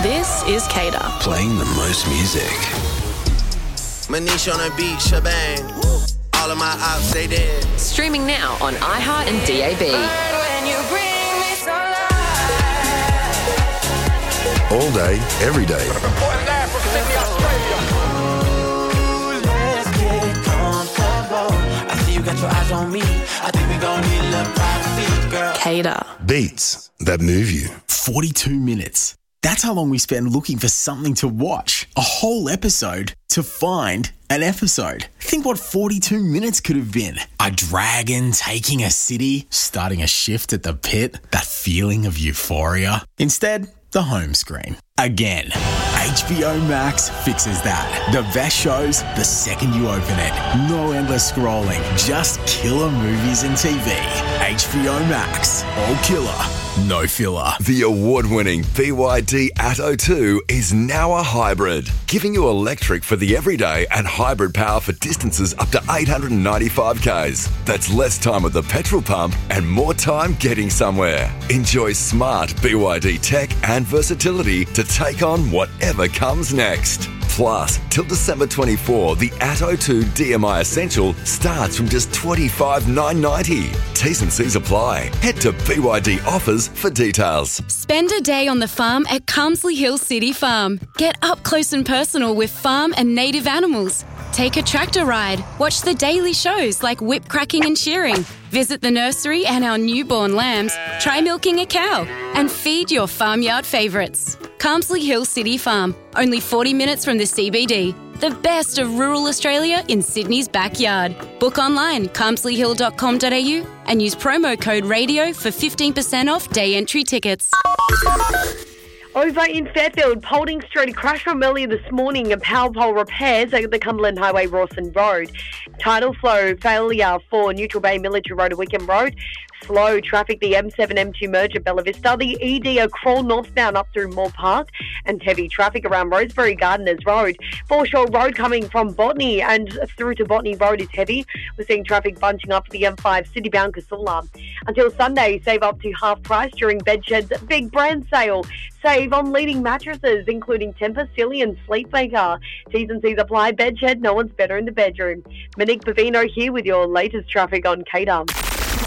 This is Cater. Playing the most music. Manish on a beat, shebang. All of my ops, they dead. Streaming now on iHeart and DAB. All day, every day. I see you got your eyes on me. I think we gon' need a little privacy, girl. Cater. Beats that move you. 42 minutes. That's how long we spend looking for something to watch. A whole episode to find an episode. Think what 42 minutes could have been. A dragon taking a city, starting a shift at the pit, that feeling of euphoria. Instead, the home screen. Again, HBO Max fixes that. The best shows the second you open it. No endless scrolling, just killer movies and TV. HBO Max. All killer, no filler. The award-winning BYD Atto 2 is now a hybrid, giving you electric for the everyday and hybrid power for distances up to 895 k's. That's less time at the petrol pump and more time getting somewhere. Enjoy smart BYD tech and versatility to take on whatever comes next. Plus, till December 24, the Atto 2 DMI Essential starts from just $25,990. T's and C's apply. Head to BYD Offers for details. Spend a day on the farm at Carmsley Hill City Farm. Get up close and personal with farm and native animals. Take a tractor ride. Watch the daily shows like whip cracking and shearing. Visit the nursery and our newborn lambs. Try milking a cow. And feed your farmyard favourites. Carmsley Hill City Farm. Only 40 minutes from the CBD. The best of rural Australia in Sydney's backyard. Book online, carmsleyhill.com.au and use promo code RADIO for 15% off day entry tickets. Over in Fairfield, Paulding Street, a crash from earlier this morning, and power pole repairs at the Cumberland Highway, Rawson Road. Tidal flow failure for Neutral Bay Military Road to Wickham Road. Slow traffic, the M7-M2 merge at Bella Vista. The ED a crawl northbound up through Moore Park, and heavy traffic around Rosebery Gardeners Road. Foreshore Road coming from Botany and through to Botany Road is heavy. We're seeing traffic bunching up the M5 Citybound Casula. Until Sunday, save up to half price during Bedshed's big brand sale. Save on leading mattresses, including Tempur, Sealy and Sleepmaker. T's and C's apply. Bedshed, no one's better in the bedroom. Monique Bavino here with your latest traffic on Cater.